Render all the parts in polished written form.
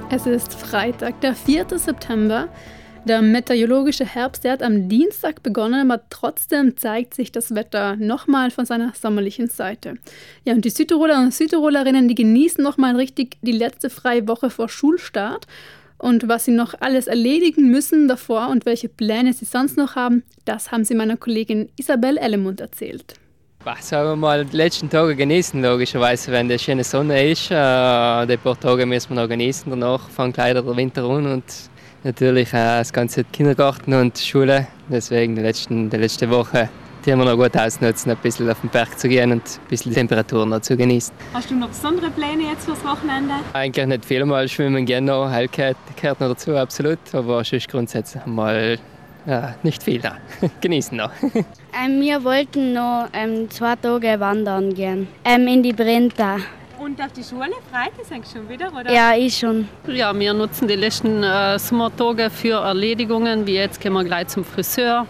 Es ist Freitag, der 4. September. Der meteorologische Herbst, der hat am Dienstag begonnen, aber trotzdem zeigt sich das Wetter nochmal von seiner sommerlichen Seite. Ja, und die Südtiroler und Südtirolerinnen, die genießen nochmal richtig die letzte freie Woche vor Schulstart. Und was sie noch alles erledigen müssen davor und welche Pläne sie sonst noch haben, das haben sie meiner Kollegin Isabel Ellemund erzählt. Sagen wir mal, die letzten Tage genießen, logischerweise, wenn die schöne Sonne ist. Die paar Tage müssen wir noch genießen, danach fängt leider der Winter an und natürlich das ganze Kindergarten und Schule. Deswegen die letzte Woche, die haben wir noch gut ausnutzen, ein bisschen auf den Berg zu gehen und ein bisschen die Temperatur noch zu genießen. Hast du noch besondere Pläne jetzt fürs Wochenende? Eigentlich nicht viel, mal schwimmen gehen noch, Helligkeit gehört noch dazu, absolut. Aber sonst grundsätzlich mal nicht viel da. Genießen noch. Wir wollten noch 2 Tage wandern gehen. In die Brenta. Und auf die Schule? Freitag ist schon wieder, oder? Ja, ich schon. Ja, wir nutzen die letzten Sommertage für Erledigungen, wie jetzt gehen wir gleich zum Friseur.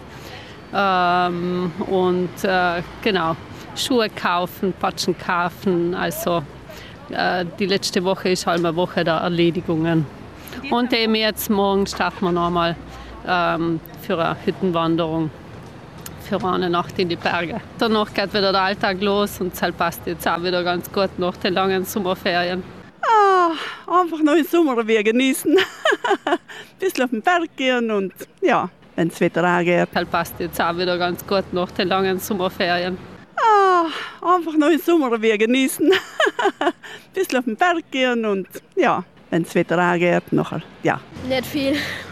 Genau, Schuhe kaufen, Patschen kaufen. Also die letzte Woche ist halt eine Woche der Erledigungen. Und eben jetzt morgen starten wir nochmal für eine Hüttenwanderung, für eine Nacht in die Berge. Danach geht wieder der Alltag los und das passt jetzt auch wieder ganz gut nach den langen Sommerferien. Einfach noch im Sommer wir genießen. Ein bisschen auf den Berg gehen und ja, wenn es Wetter angeht. Das passt jetzt auch wieder ganz gut nach den langen Sommerferien. Einfach noch im Sommer wir genießen. Ein bisschen auf den Berg gehen und ja, wenn es Wetter angeht, nachher ja. Nicht viel.